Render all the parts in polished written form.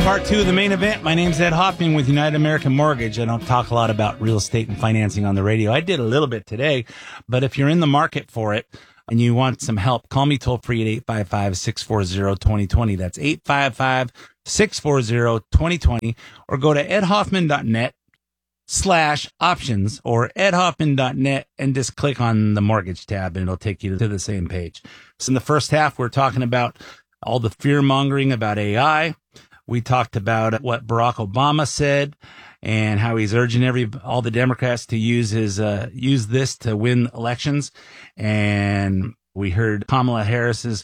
Part two of the main event. My name's Ed Hoffman with United American Mortgage. I don't talk a lot about real estate and financing on the radio. I did a little bit today, but if you're in the market for it and you want some help, call me toll free at 855-640-2020. That's 855-640-2020, or go to edhoffman.net/options or edhoffman.net and just click on the mortgage tab and it'll take you to the same page. So in the first half, we're talking about all the fear mongering about AI. We talked about what Barack Obama said and how he's urging all the Democrats to use this to win elections. And we heard Kamala Harris's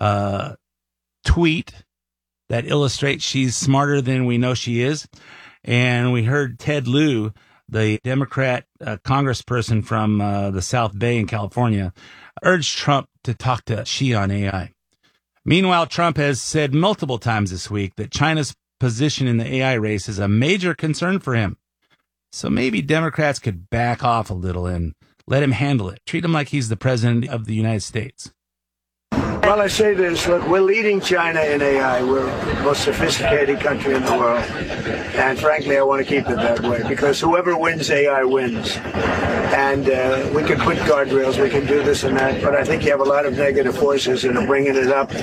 tweet that illustrates she's smarter than we know she is. And we heard Ted Lieu, the Democrat congressperson from the South Bay in California, urge Trump to talk to Xi on AI. Meanwhile, Trump has said multiple times this week that China's position in the AI race is a major concern for him. So maybe Democrats could back off a little and let him handle it. Treat him like he's the president of the United States. Well, I say this, look, we're leading China in AI. We're the most sophisticated country in the world. And frankly, I want to keep it that way because whoever wins AI wins. And we can put guardrails, we can do this and that, but I think you have a lot of negative forces that are bringing it up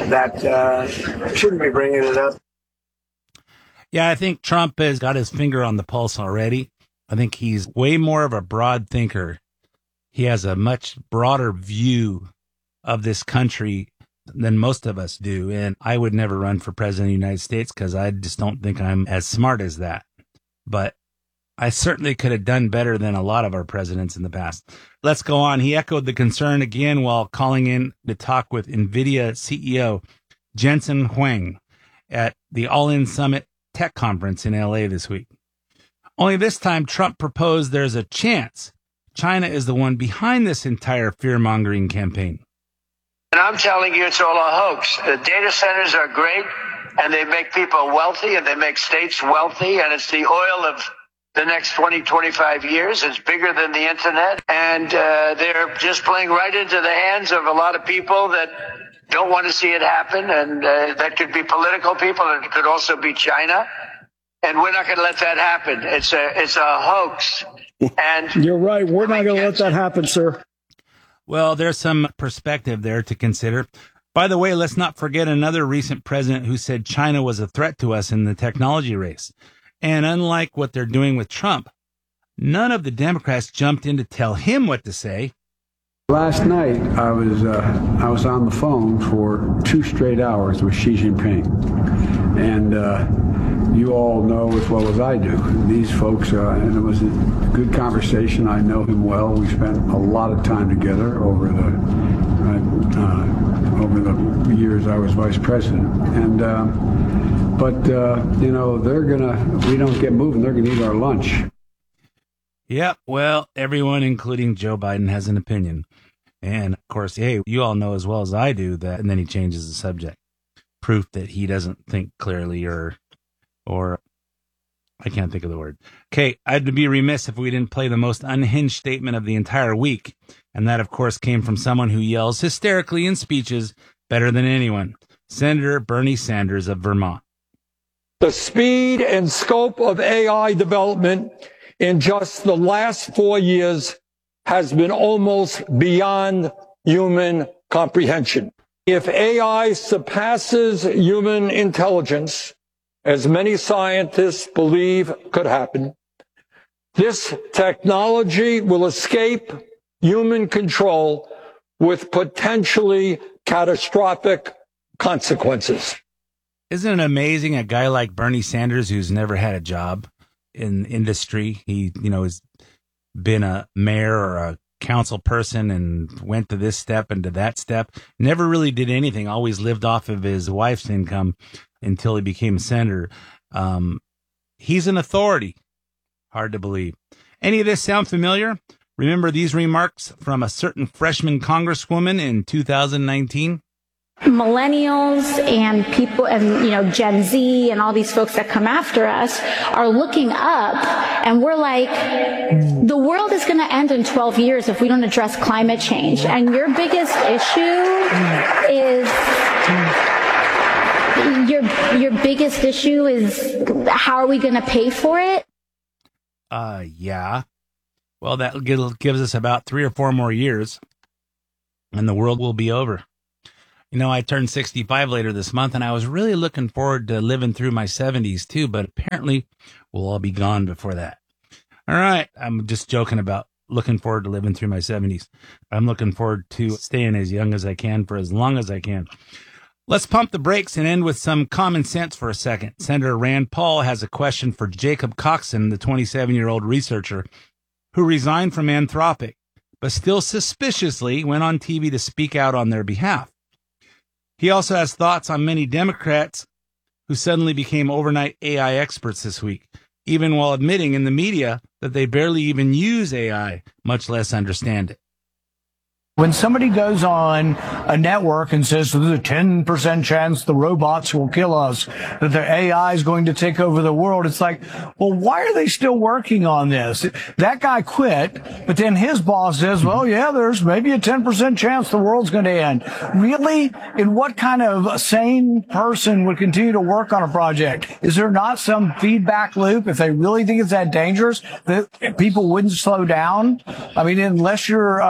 that shouldn't be bringing it up. Yeah, I think Trump has got his finger on the pulse already. I think he's way more of a broad thinker. He has a much broader view of this country than most of us do. And I would never run for president of the United States because I just don't think I'm as smart as that. But I certainly could have done better than a lot of our presidents in the past. Let's go on. He echoed the concern again while calling in to talk with NVIDIA CEO Jensen Huang at the All-In Summit Tech Conference in LA this week. Only this time, Trump proposed there's a chance China is the one behind this entire fear-mongering campaign. And I'm telling you, it's all a hoax. The data centers are great, and they make people wealthy, and they make states wealthy, and it's the oil of the next 20, 25 years. It's bigger than the internet, and they're just playing right into the hands of a lot of people that don't want to see it happen, and that could be political people, and it could also be China, and we're not going to let that happen. It's a hoax. And you're right. We're not going to let that happen, sir. Well, there's some perspective there to consider. By the way, let's not forget another recent president who said China was a threat to us in the technology race. And unlike what they're doing with Trump, none of the Democrats jumped in to tell him what to say. Last night, I was on the phone for 2 straight hours with Xi Jinping. And you all know as well as I do. These folks, and it was a good conversation. I know him well. We spent a lot of time together over the years I was vice president. And if we don't get moving, they're gonna eat our lunch. Yeah, well, everyone, including Joe Biden, has an opinion. And of course, hey, you all know as well as I do that, and then he changes the subject. Proof that he doesn't think clearly or I can't think of the word. Okay, I'd be remiss if we didn't play the most unhinged statement of the entire week. And that, of course, came from someone who yells hysterically in speeches better than anyone, Senator Bernie Sanders of Vermont. The speed and scope of AI development in just the last 4 years has been almost beyond human comprehension. If AI surpasses human intelligence, as many scientists believe could happen, this technology will escape human control with potentially catastrophic consequences. Isn't it amazing a guy like Bernie Sanders, who's never had a job in industry, he, has been a mayor or a council person and went to this step and to that step, never really did anything, always lived off of his wife's income until he became a senator. He's an authority. Hard to believe. Any of this sound familiar? Remember these remarks from a certain freshman congresswoman in 2019? Millennials and people and, Gen Z and all these folks that come after us are looking up and we're like, the world is going to end in 12 years if we don't address climate change. And your biggest issue is your biggest issue is how are we going to pay for it? Yeah. Well, that gives us about 3 or 4 more years, and the world will be over. You know, I turned 65 later this month, and I was really looking forward to living through my 70s too, but apparently we'll all be gone before that. All right. I'm just joking about looking forward to living through my 70s. I'm looking forward to staying as young as I can for as long as I can. Let's pump the brakes and end with some common sense for a second. Senator Rand Paul has a question for Jacob Coxon, the 27-year-old researcher who resigned from Anthropic, but still suspiciously went on TV to speak out on their behalf. He also has thoughts on many Democrats who suddenly became overnight AI experts this week, even while admitting in the media that they barely even use AI, much less understand it. When somebody goes on a network and says there's a 10% chance the robots will kill us, that the AI is going to take over the world, it's like, well, why are they still working on this? That guy quit, but then his boss says, well, yeah, there's maybe a 10% chance the world's going to end. Really? And what kind of sane person would continue to work on a project? Is there not some feedback loop? If they really think it's that dangerous, that people wouldn't slow down? I mean, unless you're,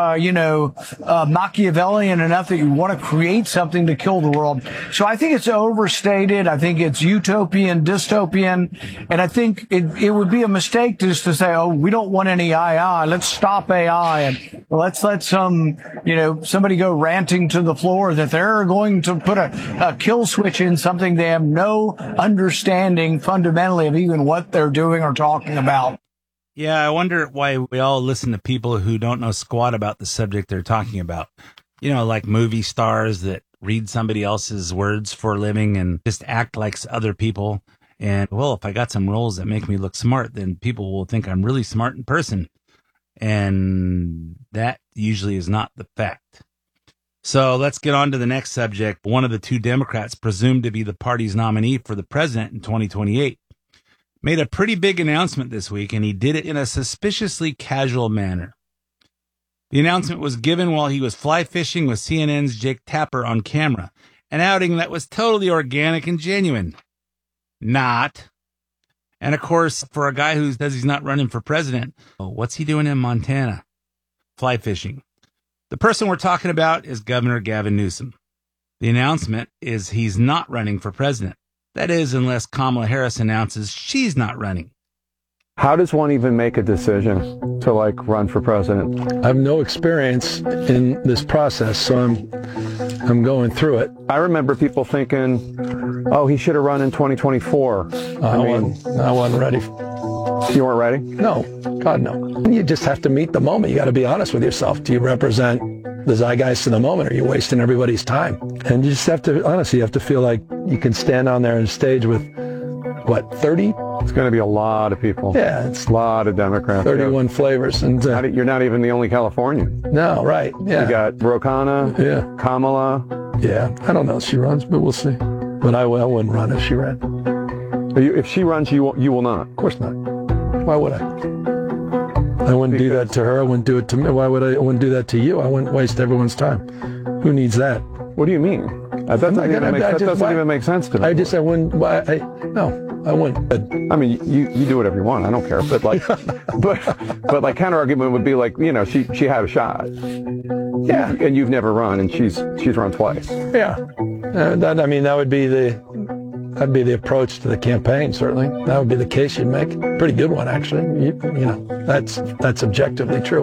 Machiavellian enough that you want to create something to kill the world. So I think it's overstated. I think it's utopian, dystopian. And I think it would be a mistake just to say, oh, we don't want any AI. Let's stop AI. And let's let somebody go ranting to the floor that they're going to put a kill switch in something they have no understanding fundamentally of even what they're doing or talking about. Yeah, I wonder why we all listen to people who don't know squat about the subject they're talking about. You know, like movie stars that read somebody else's words for a living and just act like other people. And, well, if I got some roles that make me look smart, then people will think I'm really smart in person. And that usually is not the fact. So let's get on to the next subject. One of the 2 Democrats presumed to be the party's nominee for the president in 2028. Made a pretty big announcement this week, and he did it in a suspiciously casual manner. The announcement was given while he was fly fishing with CNN's Jake Tapper on camera, an outing that was totally organic and genuine. Not. And of course, for a guy who says he's not running for president, what's he doing in Montana? Fly fishing. The person we're talking about is Governor Gavin Newsom. The announcement is he's not running for president. That is, unless Kamala Harris announces she's not running. How does one even make a decision to run for president? I have no experience in this process, so I'm going through it. I remember people thinking, oh, he should have run in 2024. I wasn't ready. You weren't ready? No, God, no. You just have to meet the moment. You got to be honest with yourself. Do you represent the zeitgeist of the moment, or are you wasting everybody's time? And you just have to, honestly, you have to feel like you can stand on there on stage with, 30? It's going to be a lot of people. Yeah. It's a lot of Democrats. 31 flavors. And you're not even the only Californian. No, right. Yeah. You got Ro Khanna, yeah. Kamala. Yeah. I don't know if she runs, but we'll see. But I wouldn't run if she ran. If she runs, you will not? Of course not. Why would I? I wouldn't do that to her. I wouldn't do it to me. Why would I? I wouldn't do that to you. I wouldn't waste everyone's time. Who needs that? What do you mean? That doesn't even make sense to me. I wouldn't. No. I wouldn't. I mean, you do whatever you want. I don't care. But but counter argument would be she had a shot. Yeah. And you've never run, and she's run twice. Yeah. That would be that'd be the approach to the campaign. Certainly, that would be the case you'd make. Pretty good one, actually. That's objectively true.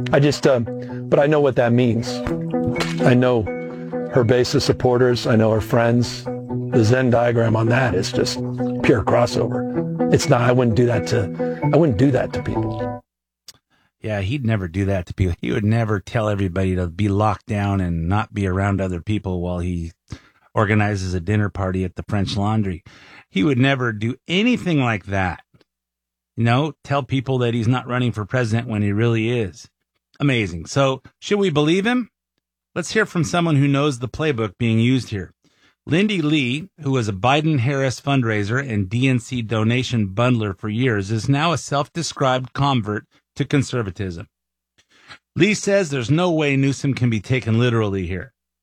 But I know what that means. I know her base of supporters. I know her friends. The Venn diagram on that is just pure crossover. It's not. I wouldn't do that to people. Yeah, he'd never do that to people. He would never tell everybody to be locked down and not be around other people while he organizes a dinner party at the French Laundry. He would never do anything like that. Tell people that he's not running for president when he really is. Amazing. So, should we believe him? Let's hear from someone who knows the playbook being used here. Lindy Lee, who was a Biden-Harris fundraiser and DNC donation bundler for years, is now a self-described convert to conservatism. Lee says there's no way Newsom can be taken literally here.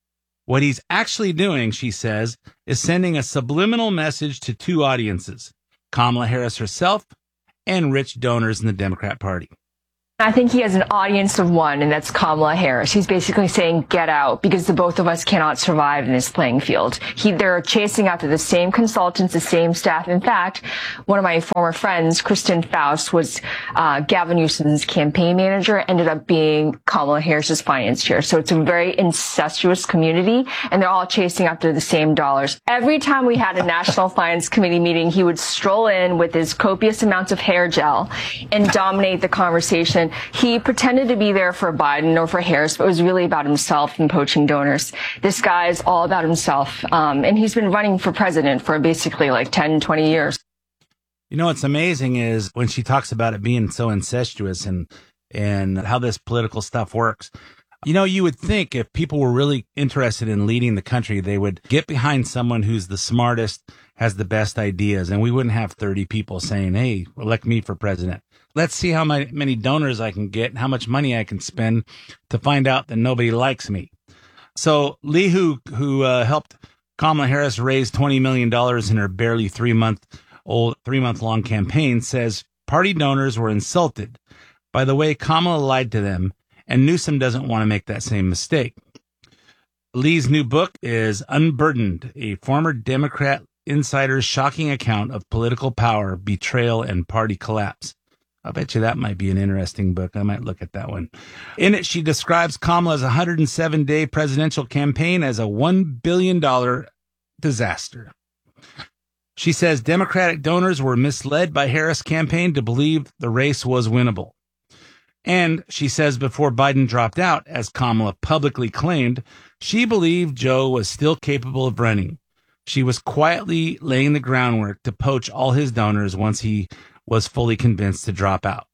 What he's actually doing, she says, is sending a subliminal message to two audiences, Kamala Harris herself and rich donors in the Democrat Party. I think he has an audience of one, and that's Kamala Harris. He's basically saying, get out, because the both of us cannot survive in this playing field. They're chasing after the same consultants, the same staff. In fact, one of my former friends, Kristen Faust, was Gavin Newsom's campaign manager, ended up being Kamala Harris's finance chair. So it's a very incestuous community, and they're all chasing after the same dollars. Every time we had a National Finance Committee meeting, he would stroll in with his copious amounts of hair gel and dominate the conversation. He pretended to be there for Biden or for Harris, but it was really about himself and poaching donors. This guy is all about himself. And he's been running for president for basically like 10, 20 years. You know, what's amazing is when she talks about it being so incestuous and how this political stuff works. You know, you would think if people were really interested in leading the country, they would get behind someone who's the smartest, has the best ideas, and we wouldn't have 30 people saying, hey, elect me for president. Let's see how many donors I can get and how much money I can spend to find out that nobody likes me. So Lee, who helped Kamala Harris raise $20 million in her barely 3-month-long campaign, says party donors were insulted by the way Kamala lied to them, and Newsom doesn't want to make that same mistake. Lee's new book is Unburdened, a former Democrat insider's shocking account of political power, betrayal, and party collapse. I bet you that might be an interesting book. I might look at that one. In it, she describes Kamala's 107-day presidential campaign as a $1 billion disaster. She says Democratic donors were misled by Harris' campaign to believe the race was winnable. And she says before Biden dropped out, as Kamala publicly claimed, she believed Joe was still capable of running. She was quietly laying the groundwork to poach all his donors once he was fully convinced to drop out.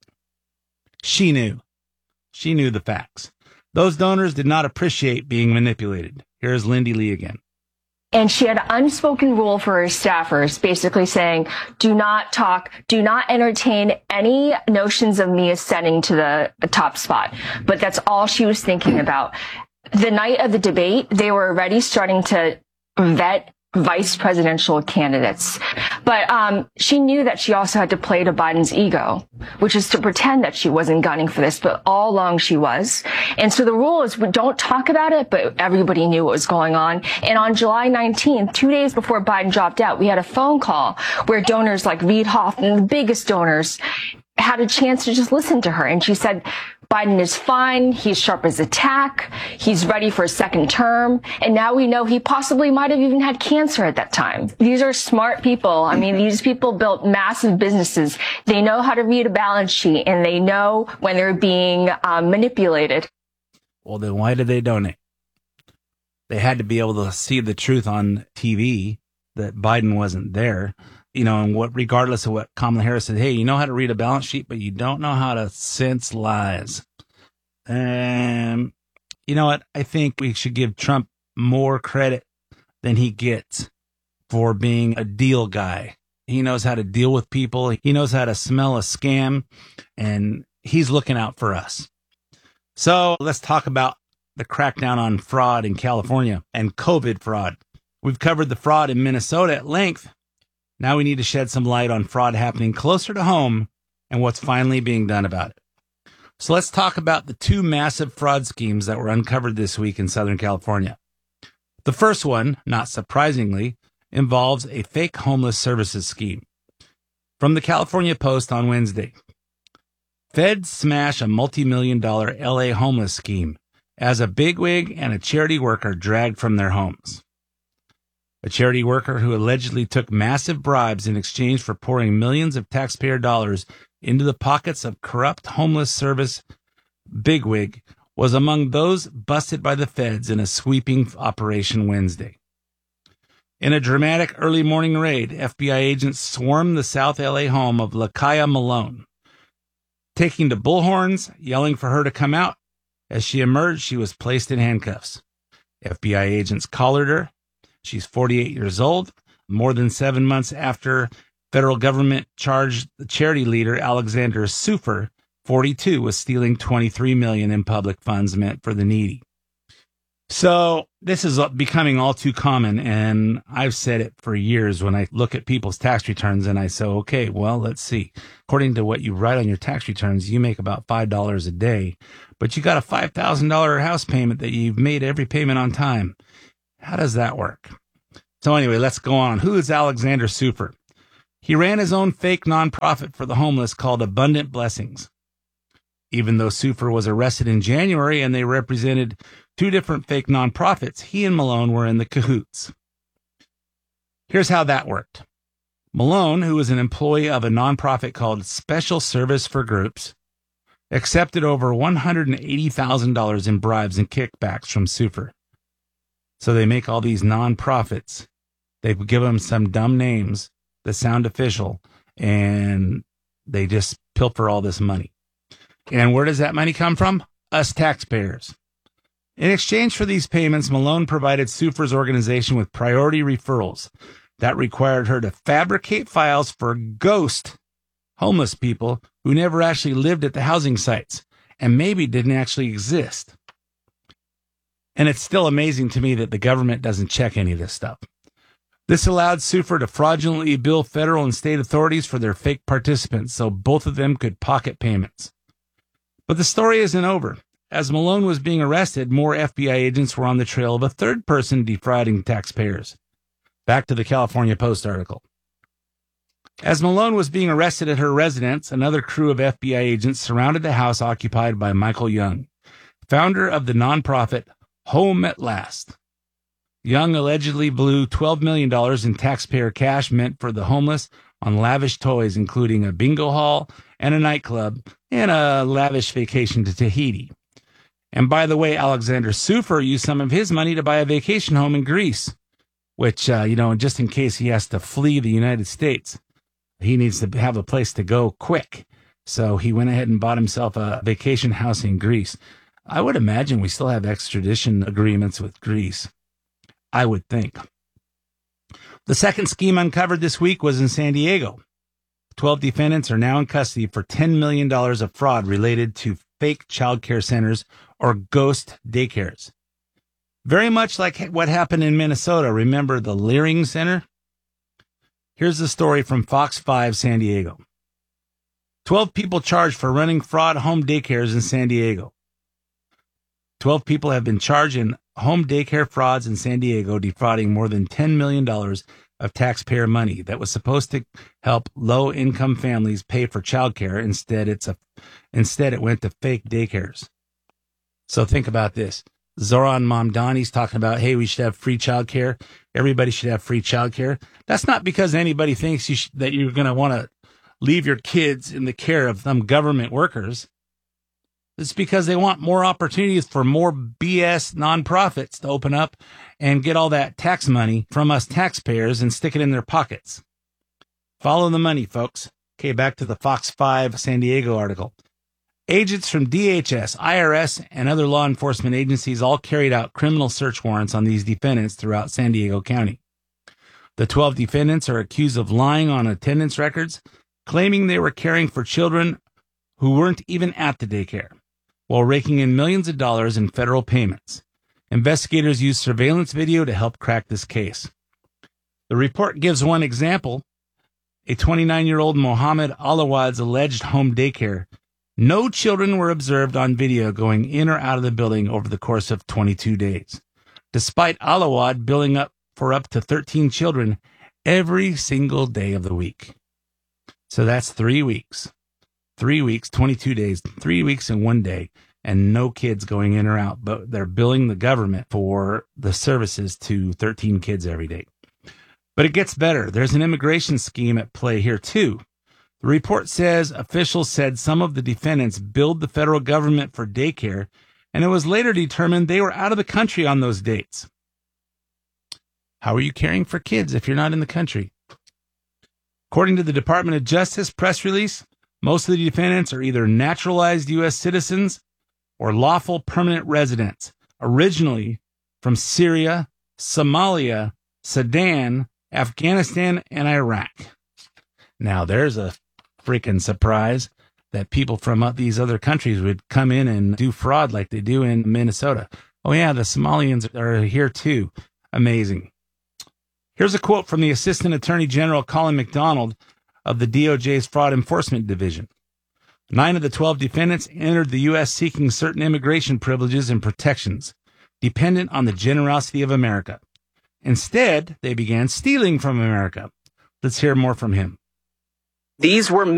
She knew the facts. Those donors did not appreciate being manipulated. Here's Lindy Lee again. And she had an unspoken rule for her staffers, basically saying, do not talk, do not entertain any notions of me ascending to the top spot. But that's all she was thinking about. The night of the debate, they were already starting to vet vice presidential candidates. But she knew that she also had to play to Biden's ego, which is to pretend that she wasn't gunning for this, but all along she was. And so the rule is we don't talk about it, but everybody knew what was going on. And on July 19th, 2 days before Biden dropped out, we had a phone call where donors like Reid Hoffman, the biggest donors, had a chance to just listen to her. And she said, Biden is fine. He's sharp as a tack. He's ready for a second term. And now we know he possibly might have even had cancer at that time. These are smart people. I mean, these people built massive businesses. They know how to read a balance sheet, and they know when they're being manipulated. Well, then why did they donate? They had to be able to see the truth on TV that Biden wasn't there. You know, and regardless of what Kamala Harris said, hey, you know how to read a balance sheet, but you don't know how to sense lies. You know what? I think we should give Trump more credit than he gets for being a deal guy. He knows how to deal with people. He knows how to smell a scam, and he's looking out for us. So let's talk about the crackdown on fraud in California and COVID fraud. We've covered the fraud in Minnesota at length. Now we need to shed some light on fraud happening closer to home and what's finally being done about it. So let's talk about the two massive fraud schemes that were uncovered this week in Southern California. The first one, not surprisingly, involves a fake homeless services scheme. From the California Post on Wednesday, feds smash a multi-million-dollar LA homeless scheme as a bigwig and a charity worker dragged from their homes. A charity worker who allegedly took massive bribes in exchange for pouring millions of taxpayer dollars into the pockets of corrupt homeless service bigwig was among those busted by the feds in a sweeping operation Wednesday. In a dramatic early morning raid, FBI agents swarmed the South LA home of Lakaya Malone, taking to bullhorns, yelling for her to come out. As she emerged, she was placed in handcuffs. FBI agents collared her. She's 48 years old, more than 7 months after federal government charged the charity leader Alexander Sufer, 42, with stealing $23 million in public funds meant for the needy. So this is becoming all too common, and I've said it for years when I look at people's tax returns and I say, okay, well, let's see. According to what you write on your tax returns, you make about $5 a day, but you got a $5,000 house payment that you've made every payment on time. How does that work? So anyway, let's go on. Who is Alexander Super? He ran his own fake nonprofit for the homeless called Abundant Blessings. Even though Super was arrested in January and they represented two different fake nonprofits, he and Malone were in the cahoots. Here's how that worked. Malone, who was an employee of a nonprofit called Special Service for Groups, accepted over $180,000 in bribes and kickbacks from Super. So they make all these nonprofits. They give them some dumb names that sound official, and they just pilfer all this money. And where does that money come from? Us taxpayers. In exchange for these payments, Malone provided Super's organization with priority referrals that required her to fabricate files for ghost homeless people who never actually lived at the housing sites and maybe didn't actually exist. And it's still amazing to me that the government doesn't check any of this stuff. This allowed Super to fraudulently bill federal and state authorities for their fake participants so both of them could pocket payments. But the story isn't over. As Malone was being arrested, more FBI agents were on the trail of a third person defrauding taxpayers. Back to the California Post article. As Malone was being arrested at her residence, another crew of FBI agents surrounded the house occupied by Michael Young, founder of the nonprofit Home at Last. Young allegedly blew $12 million in taxpayer cash meant for the homeless on lavish toys, including a bingo hall and a nightclub and a lavish vacation to Tahiti. And by the way, Alexander Super used some of his money to buy a vacation home in Greece, which, just in case he has to flee the United States, he needs to have a place to go quick. So he went ahead and bought himself a vacation house in Greece. I would imagine we still have extradition agreements with Greece. I would think. The second scheme uncovered this week was in San Diego. 12 defendants are now in custody for $10 million of fraud related to fake child care centers or ghost daycares. Very much like what happened in Minnesota. Remember the Leering Center? Here's the story from Fox 5 San Diego. 12 people charged for running fraud home daycares in San Diego. 12 people have been charged in home daycare frauds in San Diego, defrauding more than $10 million of taxpayer money that was supposed to help low-income families pay for childcare. Instead, it went to fake daycares. So think about this. Zoran Mamdani's talking about, hey, we should have free childcare. Everybody should have free childcare. That's not because anybody thinks that you're going to want to leave your kids in the care of some government workers. It's because they want more opportunities for more BS nonprofits to open up and get all that tax money from us taxpayers and stick it in their pockets. Follow the money, folks. Okay, back to the Fox 5 San Diego article. Agents from DHS, IRS, and other law enforcement agencies all carried out criminal search warrants on these defendants throughout San Diego County. The 12 defendants are accused of lying on attendance records, claiming they were caring for children who weren't even at the daycare, while raking in millions of dollars in federal payments. Investigators used surveillance video to help crack this case. The report gives one example. A 29-year-old Mohammed Alawad's alleged home daycare. No children were observed on video going in or out of the building over the course of 22 days, despite Alawad billing up for up to 13 children every single day of the week. So that's 3 weeks. 3 weeks, 22 days, 3 weeks and 1 day, and no kids going in or out, but they're billing the government for the services to 13 kids every day. But it gets better. There's an immigration scheme at play here, too. The report says officials said some of the defendants billed the federal government for daycare, and it was later determined they were out of the country on those dates. How are you caring for kids if you're not in the country? According to the Department of Justice press release, most of the defendants are either naturalized U.S. citizens or lawful permanent residents, originally from Syria, Somalia, Sudan, Afghanistan, and Iraq. Now, there's a freaking surprise that people from these other countries would come in and do fraud like they do in Minnesota. Oh, yeah, the Somalians are here too. Amazing. Here's a quote from the Assistant Attorney General, Colin McDonald, of the DOJ's Fraud Enforcement Division. 9 of the 12 defendants entered the U.S. seeking certain immigration privileges and protections, dependent on the generosity of America. Instead, they began stealing from America. Let's hear more from him. These were